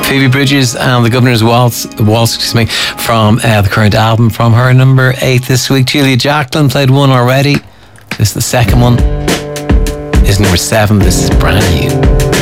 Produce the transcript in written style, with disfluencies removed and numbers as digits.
Phoebe Bridgers and the Governor's Waltz, from the current album from her, number 8 this week. Julia Jacklin played one already. This is the second one. This is number 7. This is brand new.